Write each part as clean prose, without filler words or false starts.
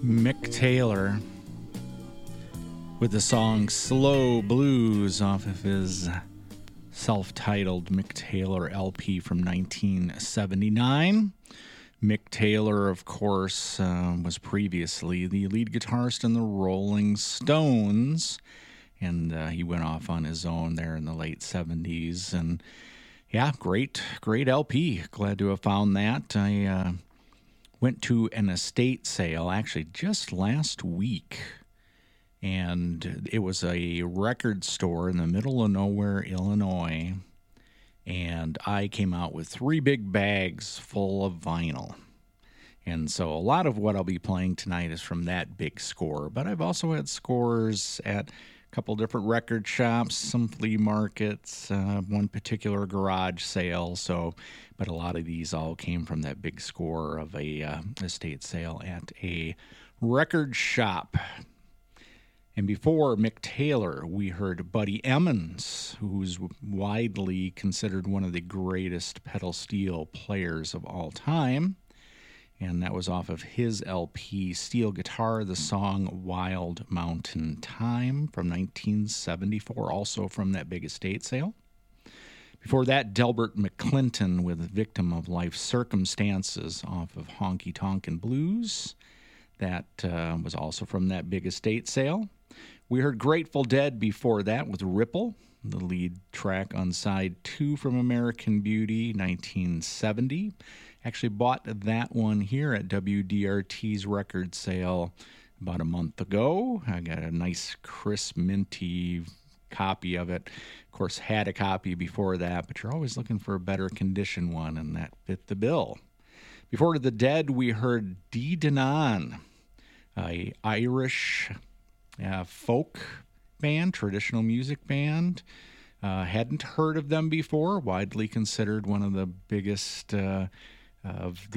Mick Taylor with the song Slow Blues off of his self-titled Mick Taylor LP from 1979. Mick Taylor, of course, was previously the lead guitarist in the Rolling Stones, and he went off on his own there in the late 70s. And yeah, great LP. Glad to have found that. I went to an estate sale actually just last week, and it was a record store in the middle of nowhere, Illinois, and I came out with 3 big bags full of vinyl. And so a lot of what I'll be playing tonight is from that big score, but I've also had scores at a couple different record shops, some flea markets, one particular garage sale. But a lot of these all came from that big score of a estate sale at a record shop. And before Mick Taylor, we heard Buddy Emmons, who's widely considered one of the greatest pedal steel players of all time. And that was off of his LP, Steel Guitar, the song Wild Mountain Time from 1974, also from that big estate sale. Before that, Delbert McClinton with Victim of Life Circumstances off of Honky Tonkin' Blues. That was also from that big estate sale. We heard Grateful Dead before that with Ripple, the lead track on side 2 from American Beauty, 1970. Actually bought that one here at WDRT's record sale about a month ago. I got a nice crisp minty copy of it. Of course, had a copy before that, but you're always looking for a better condition one, and that fit the bill. Before the Dead, we heard Dee Danan, a Irish folk band, traditional music band. Hadn't heard of them before. Widely considered one of the biggest of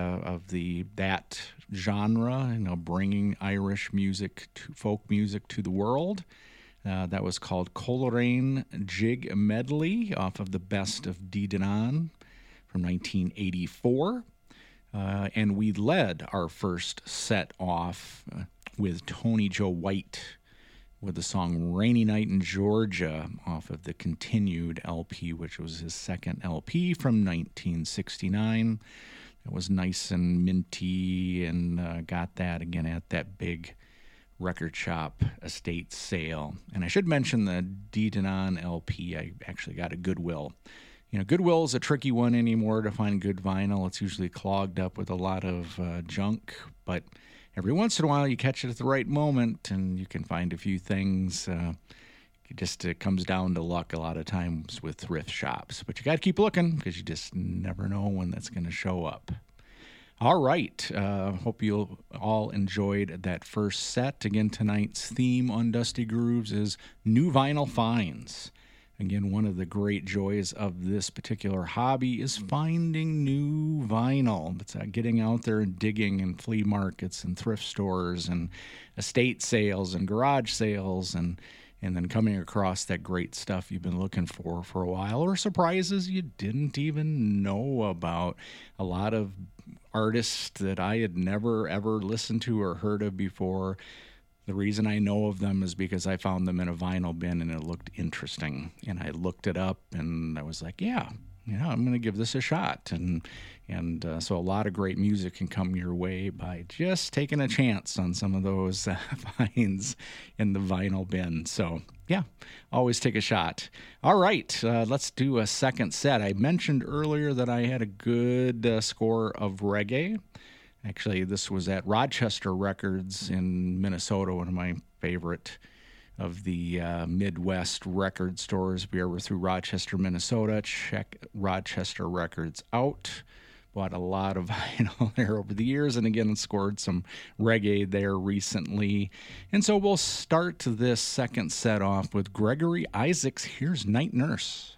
that genre. Bringing Irish music, folk music to the world. That was called Coleraine Jig Medley off of the Best of Dee Danan from 1984. And we led our first set off with Tony Joe White with the song Rainy Night in Georgia off of the Continued LP, which was his second LP from 1969. It was nice and minty, and got that again at that big record shop estate sale. And I should mention the Dee Danan LP I actually got at Goodwill. Goodwill is a tricky one anymore to find good vinyl. It's usually clogged up with a lot of junk, but every once in a while you catch it at the right moment and you can find a few things. It comes down to luck a lot of times with thrift shops, but you got to keep looking because you just never know when that's going to show up. All right. Hope you all enjoyed that first set. Again, tonight's theme on Dusty Grooves is new vinyl finds. Again, one of the great joys of this particular hobby is finding new vinyl. It's getting out there and digging in flea markets and thrift stores and estate sales and garage sales and then coming across that great stuff you've been looking for a while, or surprises you didn't even know about. A lot of artists that I had never, ever listened to or heard of before. The reason I know of them is because I found them in a vinyl bin and it looked interesting. And I looked it up and I was like, yeah, I'm going to give this a shot. And so a lot of great music can come your way by just taking a chance on some of those finds in the vinyl bin. So yeah, always take a shot. All right, let's do a second set. I mentioned earlier that I had a good score of reggae. Actually, this was at Rochester Records in Minnesota, one of my favorite of the Midwest record stores. If you're ever through Rochester, Minnesota, check Rochester Records out. Bought a lot of vinyl there over the years, and again, scored some reggae there recently. And so we'll start this second set off with Gregory Isaacs. Here's Night Nurse.